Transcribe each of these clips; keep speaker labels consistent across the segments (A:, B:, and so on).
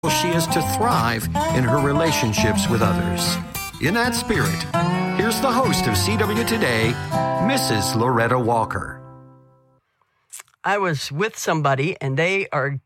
A: she is to thrive in her relationships with others. In that spirit, here's the host of CW Today, Mrs. Loretta Walker.
B: I was with somebody, and they've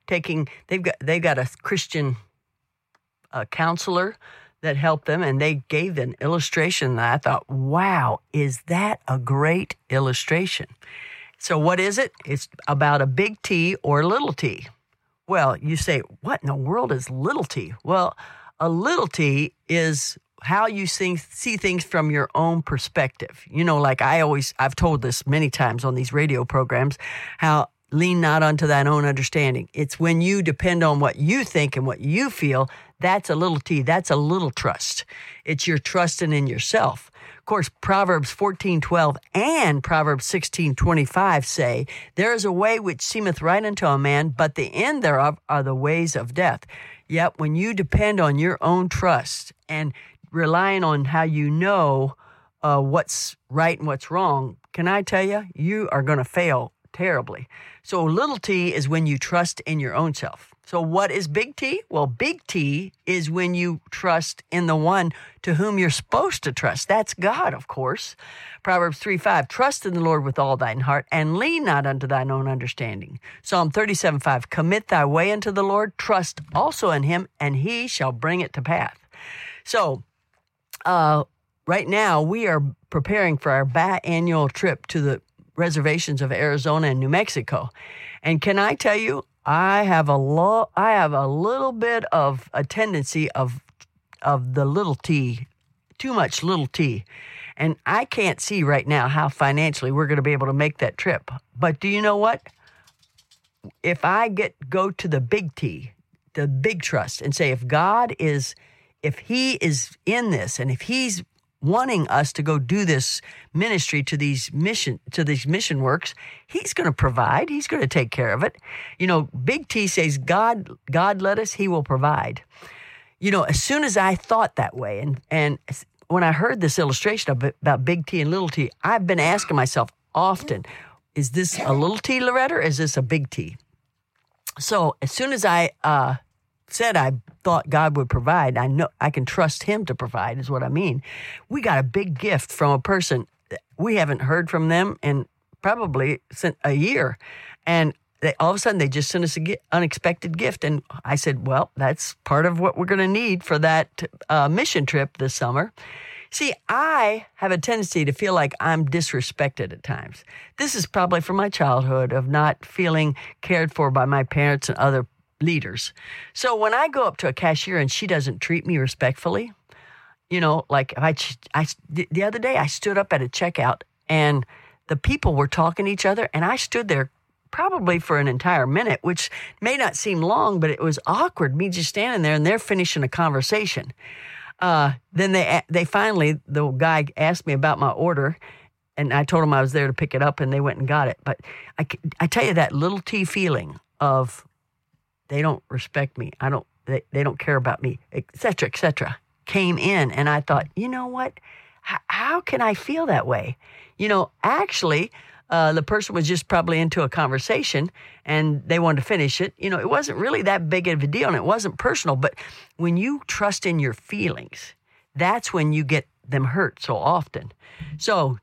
B: got a Christian counselor that helped them, and they gave an illustration, and I thought, wow, is that a great illustration? So what is it? It's about a big T or little t. Well, you say, what in the world is little t? Well, a little t is how you see things from your own perspective. You know, like I've told this many times on these radio programs, how lean not unto thine own understanding. It's when you depend on what you think and what you feel, that's a little t. That's a little trust. It's your trusting in yourself. Of course, Proverbs 14:12 and Proverbs 16:25 say, there is a way which seemeth right unto a man, but the end thereof are the ways of death. Yet when you depend on your own trust and relying on how you know what's right and what's wrong, can I tell you, you are going to fail terribly. So little t is when you trust in your own self. So what is big T? Well, big T is when you trust in the one to whom you're supposed to trust. That's God, of course. Proverbs 3:5, trust in the Lord with all thine heart and lean not unto thine own understanding. Psalm 37:5, commit thy way unto the Lord, trust also in him, and he shall bring it to pass. So right now we are preparing for our biannual trip to the reservations of Arizona and New Mexico. And can I tell you, I have a little bit of a tendency of the little t, too much little t. And I can't see right now how financially we're going to be able to make that trip. But do you know what? If I go to the big T, the big trust, and say, if he is in this, and if he's wanting us to go do this ministry to these mission works, he's going to provide. He's going to take care of it. You know, big T says, God led us, he will provide. You know, as soon as I thought that way, and when I heard this illustration about big T and little t, I've been asking myself often, is this a little t, Loretta, or is this a big T? So as soon as I said I thought God would provide, I know I can trust him to provide, is what I mean. We got a big gift from a person. We haven't heard from them in probably a year. And all of a sudden, they just sent us an unexpected gift. And I said, well, that's part of what we're going to need for that mission trip this summer. See, I have a tendency to feel like I'm disrespected at times. This is probably from my childhood of not feeling cared for by my parents and other leaders. So when I go up to a cashier and she doesn't treat me respectfully, you know, like the other day I stood up at a checkout and the people were talking to each other and I stood there probably for an entire minute, which may not seem long, but it was awkward, me just standing there and they're finishing a conversation. Then they finally, the guy asked me about my order and I told him I was there to pick it up and they went and got it. But I tell you, that little T feeling of they don't respect me, they don't care about me, et cetera, came in. And I thought, you know what? How can I feel that way? You know, actually, the person was just probably into a conversation and they wanted to finish it. You know, it wasn't really that big of a deal and it wasn't personal. But when you trust in your feelings, that's when you get them hurt so often. So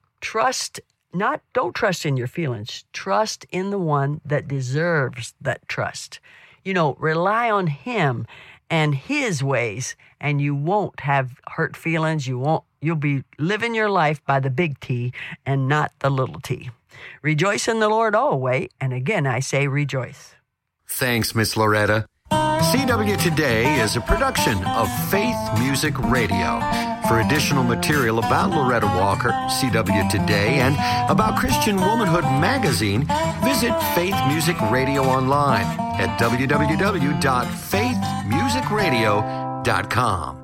B: don't trust in your feelings. Trust in the one that deserves that trust. You know, rely on him and his ways, and you won't have hurt feelings. You'll be living your life by the big T and not the little t. Rejoice in the Lord always, and again I say rejoice.
A: Thanks, Miss Loretta. CW Today is a production of Faith Music Radio. For additional material about Loretta Walker, CW Today, and about Christian Womanhood Magazine, visit Faith Music Radio online at www.faithmusicradio.com.